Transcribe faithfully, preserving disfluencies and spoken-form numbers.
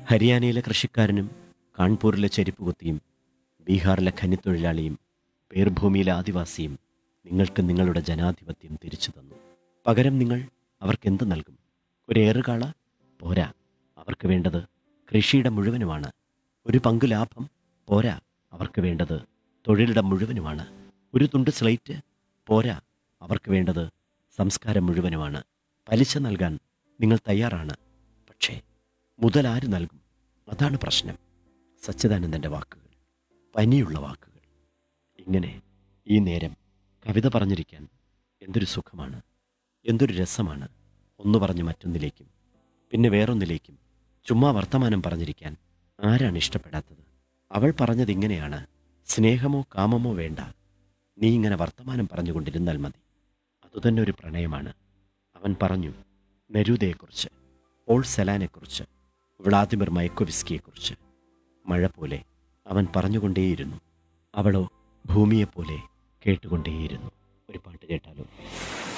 ഹരിയാനയിലെ കൃഷിക്കാരനും കാൺപൂരിലെ ചെരുപ്പുകുത്തിയും ബീഹാറിലെ ഖനിത്തൊഴിലാളിയും പേർഭൂമിയിലെ ആദിവാസിയും നിങ്ങൾക്ക് നിങ്ങളുടെ ജനാധിപത്യം തിരിച്ചു തന്നു. പകരം നിങ്ങൾ അവർക്കെന്ത് നൽകും? ഒരു ഏറുകാള പോരാ, അവർക്ക് വേണ്ടത് കൃഷിയുടെ മുഴുവനുമാണ്. ഒരു പങ്കു ലാഭം പോരാ, അവർക്ക് വേണ്ടത് തൊഴിലിടം മുഴുവനുമാണ്. ഒരു തുണ്ട് സ്ലേറ്റ് പോരാ, അവർക്ക് വേണ്ടത് സംസ്കാരം മുഴുവനുമാണ്. പലിശ നൽകാൻ നിങ്ങൾ തയ്യാറാണ്, പക്ഷേ മുതൽ ആര് നൽകും? അതാണ് പ്രശ്നം. സച്ചിദാനന്ദൻ്റെ വാക്കുകൾ, പനിയുള്ള വാക്കുകൾ. ഇങ്ങനെ ഈ നേരം കവിത പറഞ്ഞിരിക്കാൻ എന്തൊരു സുഖമാണ്, എന്തൊരു രസമാണ്. ഒന്ന് പറഞ്ഞ് മറ്റൊന്നിലേക്കും പിന്നെ വേറൊന്നിലേക്കും ചുമ്മാ വർത്തമാനം പറഞ്ഞിരിക്കാൻ ആരാണ് ഇഷ്ടപ്പെടാത്തത്? അവൾ പറഞ്ഞതിങ്ങനെയാണ്: സ്നേഹമോ കാമമോ വേണ്ട, നീ ഇങ്ങനെ വർത്തമാനം പറഞ്ഞുകൊണ്ടിരുന്നാൽ മതി. അതുതന്നെ ഒരു പ്രണയമാണ്. അവൻ പറഞ്ഞു നെരൂദയെക്കുറിച്ച്, പോൾ സെലാനെക്കുറിച്ച്, വ്ളാദിമിർ മയക്കോവിസ്കിയെക്കുറിച്ച്. മഴ പോലെ അവൻ പറഞ്ഞുകൊണ്ടേയിരുന്നു. അവളോ ഭൂമിയെപ്പോലെ കേട്ടുകൊണ്ടേയിരുന്നു. ഒരു പാട്ട് കേട്ടാലോ?